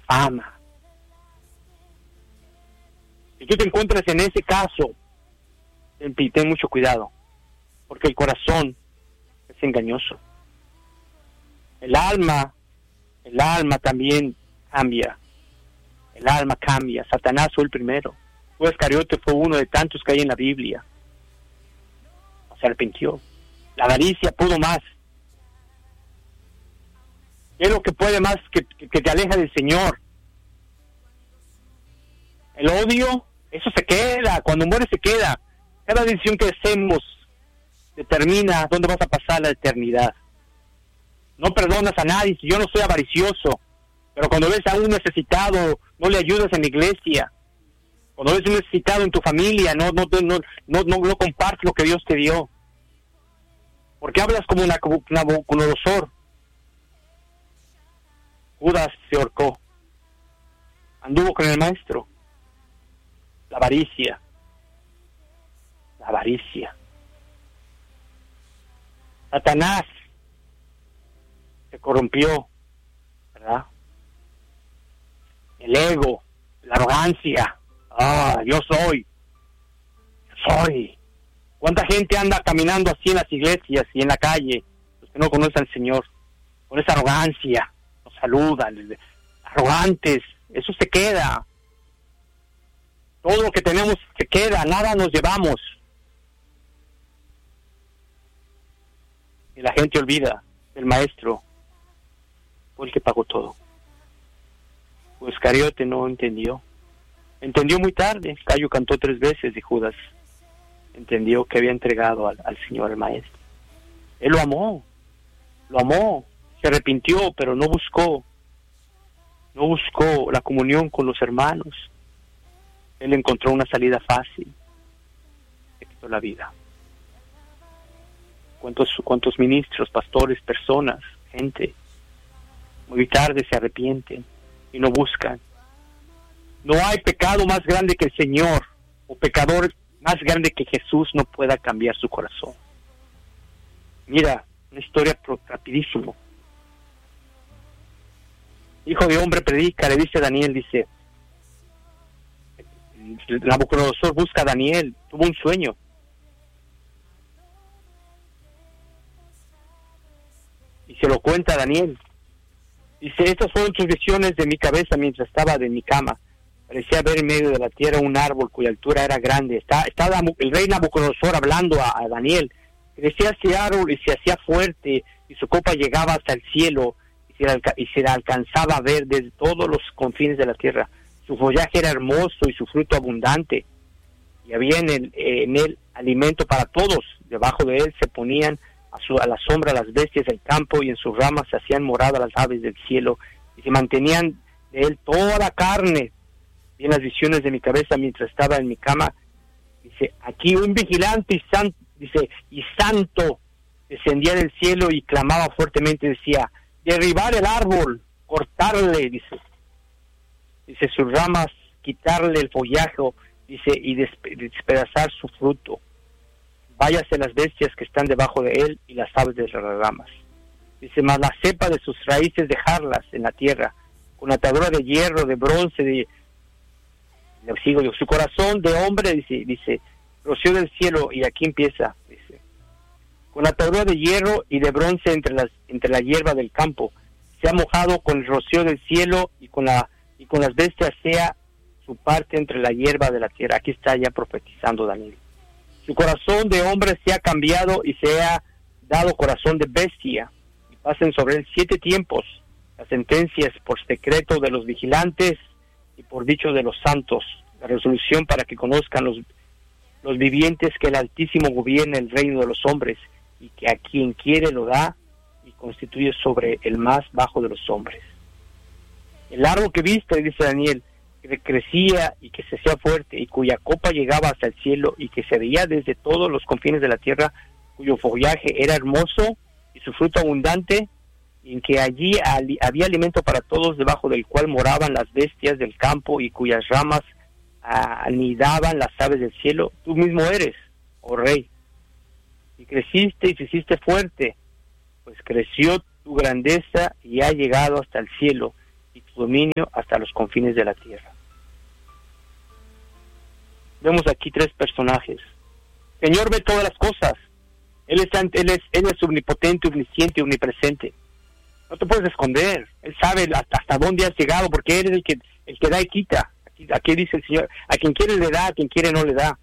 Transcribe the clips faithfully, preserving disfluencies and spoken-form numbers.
fama. Si tú te encuentras en ese caso, ten, ten mucho cuidado, porque el corazón es engañoso. El alma, el alma también cambia. El alma cambia. Satanás fue el primero. Judas Iscariote fue uno de tantos que hay en la Biblia. Se arrepintió. La avaricia pudo más. ¿Qué es lo que puede más que, que, que te aleja del Señor? El odio, eso se queda. Cuando muere se queda. Cada decisión que hacemos determina dónde vas a pasar la eternidad. No perdonas a nadie. Si yo no soy avaricioso, pero cuando ves a un necesitado, no le ayudas en la iglesia. Cuando ves a un necesitado en tu familia, no no no no no, no compartes lo que Dios te dio. Porque hablas como una Nabucodonosor. Judas se ahorcó. Anduvo con el maestro. La avaricia. La avaricia. Satanás se corrompió, ¿verdad? El ego, la arrogancia. Ah, yo soy. Yo soy. ¿Cuánta gente anda caminando así en las iglesias y en la calle? Los que no conocen al Señor. Con esa arrogancia. Nos saludan. Arrogantes. Eso se queda. Todo lo que tenemos se queda. Nada nos llevamos. Y la gente olvida del maestro. Fue el que pagó todo. Pues Iscariote no entendió. Entendió muy tarde. Gallo cantó tres veces y Judas entendió que había entregado al, al Señor, al Maestro. Él lo amó. Lo amó. Se arrepintió, pero no buscó. No buscó la comunión con los hermanos. Él encontró una salida fácil. Se quitó la vida. ¿Cuántos, cuántos ministros, pastores, personas, gente, muy tarde se arrepienten y no buscan? No hay pecado más grande que el Señor, o pecador más grande que Jesús no pueda cambiar su corazón. Mira, una historia rapidísimo. Hijo de hombre predica, le dice a Daniel, dice, Nabucodonosor busca a Daniel, tuvo un sueño. Y se lo cuenta a Daniel. Dice, estas fueron tus visiones de mi cabeza mientras estaba de mi cama. Parecía ver en medio de la tierra un árbol cuya altura era grande. Está, estaba el rey Nabucodonosor hablando a, a Daniel. Crecía ese árbol y se hacía fuerte, y su copa llegaba hasta el cielo, y se, la, y se la alcanzaba a ver desde todos los confines de la tierra. Su follaje era hermoso y su fruto abundante, y había en, el, en él alimento para todos. Debajo de él se ponían a, su, a la sombra las bestias del campo, y en sus ramas se hacían morada las aves del cielo, y se mantenían de él toda la carne. Vi en las visiones de mi cabeza mientras estaba en mi cama, dice, aquí un vigilante y santo, dice, y santo descendía del cielo y clamaba fuertemente, decía, derribar el árbol, cortarle, dice, dice, sus ramas, quitarle el follaje, dice, y despe- despedazar su fruto. Váyase las bestias que están debajo de él y las aves de las ramas. Dice, más la cepa de sus raíces dejarlas en la tierra, con atadura de hierro, de bronce, de, de sigo, de su corazón de hombre, dice, dice, rocío del cielo, y aquí empieza, dice, con atadura de hierro y de bronce entre las entre la hierba del campo, se ha mojado con el rocío del cielo, y con la y con las bestias sea su parte entre la hierba de la tierra. Aquí está ya profetizando Daniel. Su corazón de hombre se ha cambiado y se ha dado corazón de bestia, y pasen sobre él siete tiempos las sentencias por secreto de los vigilantes y por dicho de los santos, la resolución para que conozcan los los vivientes que el Altísimo gobierna el reino de los hombres, y que a quien quiere lo da, y constituye sobre el más bajo de los hombres. El árbol que viste, dice Daniel, que crecía y que se hacía fuerte, y cuya copa llegaba hasta el cielo, y que se veía desde todos los confines de la tierra, cuyo follaje era hermoso y su fruto abundante, y en que allí ali- había alimento para todos, debajo del cual moraban las bestias del campo, y cuyas ramas anidaban las aves del cielo. Tú mismo eres, oh rey, y creciste y te hiciste fuerte, pues creció tu grandeza y ha llegado hasta el cielo, y tu dominio hasta los confines de la tierra. Vemos aquí tres personajes. El Señor ve todas las cosas. Él es, él es, él es omnipotente, omnisciente, omnipresente. No te puedes esconder. Él sabe hasta, hasta dónde has llegado, porque Él es el que, el que da y quita. Aquí, aquí dice el Señor, a quien quiere le da, a quien quiere no le da.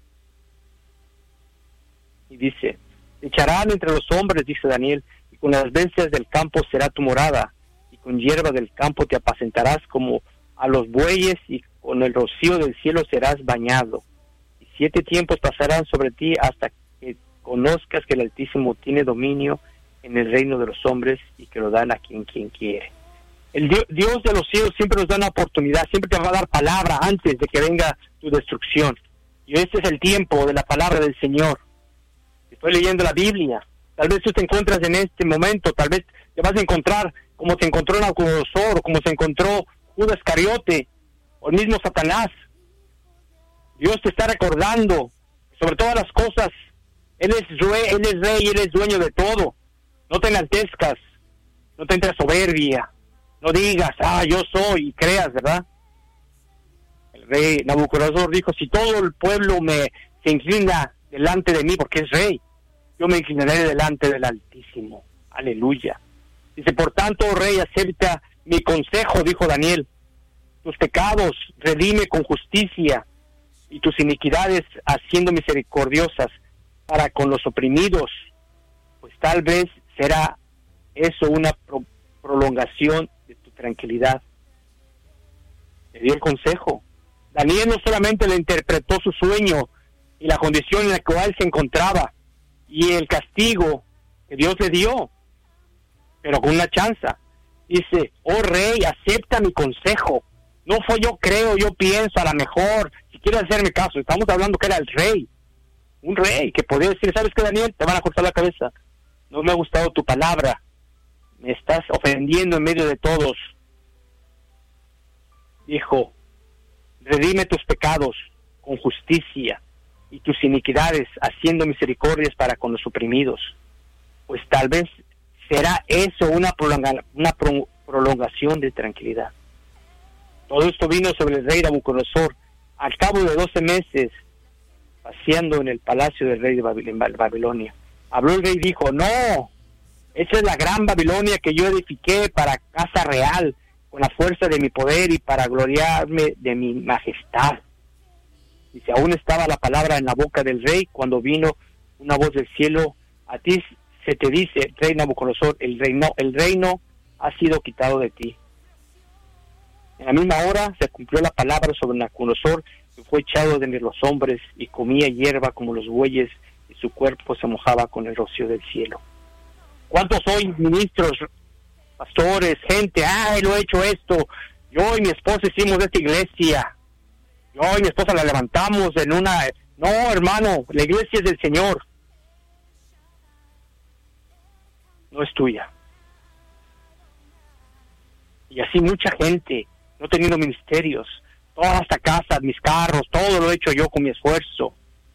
Y dice, te echarán entre los hombres, dice Daniel, y con las bestias del campo será tu morada, y con hierba del campo te apacentarás como a los bueyes, y con el rocío del cielo serás bañado. Y siete tiempos pasarán sobre ti hasta que conozcas que el Altísimo tiene dominio en el reino de los hombres y que lo dan a quien quien quiere. El Dios, Dios de los cielos siempre nos da una oportunidad, siempre te va a dar palabra antes de que venga tu destrucción. Y este es el tiempo de la palabra del Señor. Estoy leyendo la Biblia. Tal vez tú te encuentras en este momento, tal vez te vas a encontrar como se encontró Nabucodonosor, o como se encontró Judas Iscariote, o el mismo Satanás. Dios te está recordando, sobre todas las cosas, Él es rey, Él es rey, Él es dueño de todo. No te enaltezcas, no te entres soberbia, no digas, ah, yo soy, y creas, ¿verdad? El rey Nabucodonosor dijo, si todo el pueblo me se inclina delante de mí, porque es rey, yo me inclinaré delante del Altísimo. Aleluya. Dice, por tanto, rey, acepta mi consejo, dijo Daniel. Tus pecados redime con justicia, y tus iniquidades haciendo misericordiosas para con los oprimidos, pues tal vez será eso una pro- prolongación de tu tranquilidad. Le dio el consejo. Daniel no solamente le interpretó su sueño y la condición en la cual se encontraba y el castigo que Dios le dio, pero con una chanza. Dice, oh rey, acepta mi consejo. No fue yo creo, yo pienso, a lo mejor, si quieres hacerme caso. Estamos hablando que era el rey, un rey que podía decir, ¿sabes qué, Daniel? Te van a cortar la cabeza. No me ha gustado tu palabra, me estás ofendiendo en medio de todos. Dijo, redime tus pecados con justicia y tus iniquidades haciendo misericordias para con los oprimidos. Pues tal vez será eso una, prolonga, una pro, prolongación de tranquilidad. Todo esto vino sobre el rey Nabucodonosor al cabo de doce meses, paseando en el palacio del rey de Babilonia. Habló el rey y dijo, no, esa es la gran Babilonia que yo edifiqué para casa real, con la fuerza de mi poder y para gloriarme de mi majestad. Dice, aún estaba la palabra en la boca del rey cuando vino una voz del cielo, a ti se te dice, rey Nabucodonosor, el reino, el reino ha sido quitado de ti. En la misma hora se cumplió la palabra sobre Nabucodonosor, que fue echado de los hombres y comía hierba como los bueyes, y su cuerpo se mojaba con el rocío del cielo. ¿Cuántos hoy ministros, pastores, gente, ay, lo he hecho esto, yo y mi esposa hicimos esta iglesia, yo y mi esposa la levantamos en una... No, hermano, la iglesia es del Señor, no es tuya. Y así mucha gente, no teniendo ministerios, toda esta casa, mis carros, todo lo he hecho yo con mi esfuerzo.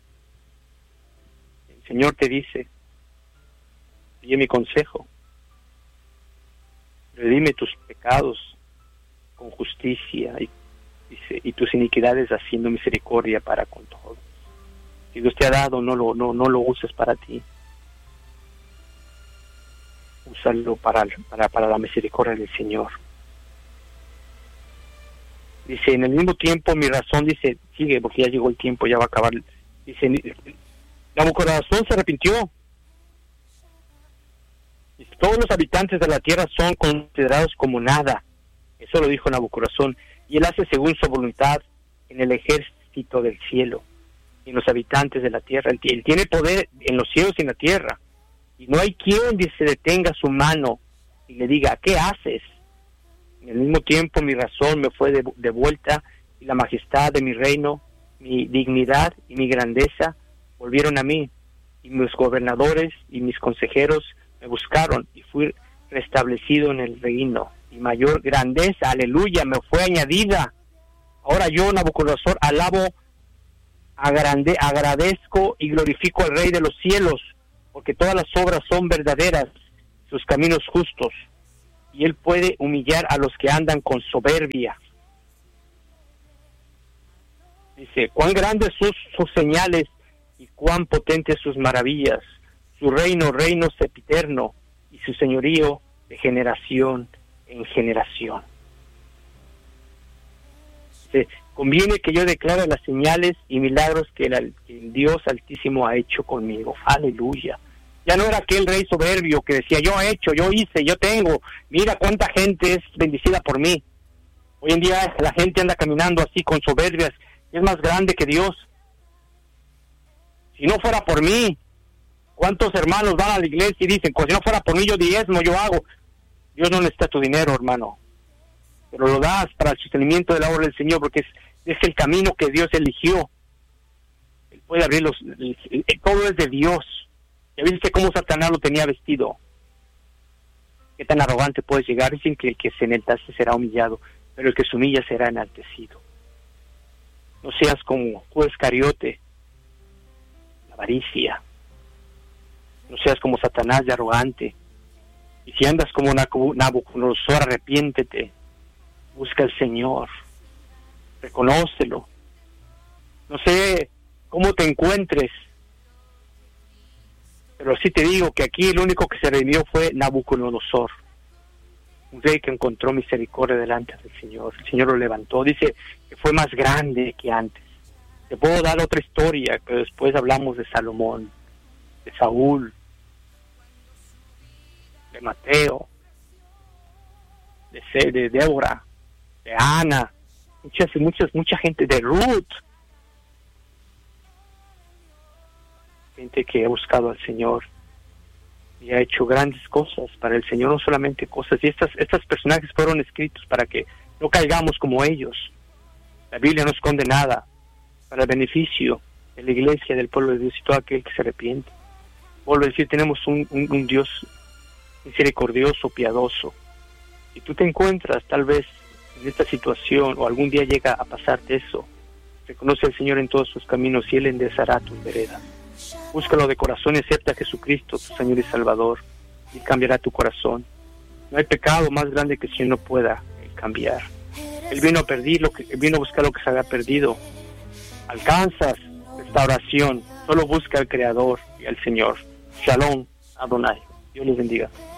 El Señor te dice, sigue mi consejo, redime tus pecados con justicia y, dice, y tus iniquidades haciendo misericordia para con todos. Si Dios te ha dado, no lo, no, no lo uses para ti. Úsalo para, para, para la misericordia del Señor. Dice, en el mismo tiempo mi razón, dice, sigue, porque ya llegó el tiempo, ya va a acabar. Dice, Nabucodonosor se arrepintió. Dice, todos los habitantes de la tierra son considerados como nada. Eso lo dijo Nabucodonosor. Y él hace según su voluntad en el ejército del cielo y en los habitantes de la tierra. Él, él tiene poder en los cielos y en la tierra. Y no hay quien, dice, detenga su mano y le diga, ¿qué haces? En el mismo tiempo mi razón me fue de, de vuelta y la majestad de mi reino, mi dignidad y mi grandeza volvieron a mí, y mis gobernadores y mis consejeros me buscaron y fui restablecido en el reino, y mayor grandeza, aleluya, me fue añadida. Ahora yo, Nabucodonosor, alabo, agrande, agradezco y glorifico al Rey de los cielos, porque todas las obras son verdaderas, sus caminos justos. y Él puede humillar a los que andan con soberbia. Dice, cuán grandes sus, sus señales y cuán potentes sus maravillas. Su reino, reino sempiterno, y su señorío de generación en generación. Dice, conviene que yo declare las señales y milagros que el, que el Dios Altísimo ha hecho conmigo. Aleluya. Ya no era aquel rey soberbio que decía, yo he hecho, yo hice, yo tengo, mira cuánta gente es bendecida por mí. Hoy en día la gente anda caminando así con soberbias, y es más grande que Dios. Si no fuera por mí, ¿cuántos hermanos van a la iglesia y dicen, pues si no fuera por mí yo diezmo, yo hago? Dios no necesita tu dinero, hermano, pero lo das para el sostenimiento de la obra del Señor, porque es, es el camino que Dios eligió. Él puede abrir los, el, el, el, todo es de Dios. ¿Ya viste cómo Satanás lo tenía vestido? ¿Qué tan arrogante puedes llegar? Dicen que el que se enaltece será humillado, pero el que se humilla será enaltecido. No seas como Judas Iscariote, la avaricia. No seas como Satanás de arrogante. Y si andas como Nabucodonosor, arrepiéntete. Busca al Señor. Reconócelo. No sé cómo te encuentres, pero sí te digo que aquí el único que se redimió fue Nabucodonosor, un rey que encontró misericordia delante del Señor. El Señor lo levantó. Dice que fue más grande que antes. Te puedo dar otra historia, pero después hablamos de Salomón, de Saúl, de Mateo, de, de Débora, de Ana, muchas, muchas, mucha gente, de Ruth. Gente que ha buscado al Señor y ha hecho grandes cosas para el Señor, no solamente cosas, y estas, estos personajes fueron escritos para que no caigamos como ellos. La Biblia no esconde nada, para el beneficio de la iglesia, del pueblo de Dios y todo aquel que se arrepiente. Vuelvo a decir, tenemos un, un, un Dios misericordioso, piadoso. Si tú te encuentras tal vez en esta situación o algún día llega a pasarte eso, reconoce al Señor en todos sus caminos y Él enderezará tus veredas. Búscalo de corazón y acepta a Jesucristo, tu Señor y Salvador, y cambiará tu corazón. No hay pecado más grande que el Señor no pueda cambiar. Él vino a perder lo que, vino a buscar lo que se había perdido. Alcanzas restauración, solo busca al Creador y al Señor. Shalom, Adonai. Dios les bendiga.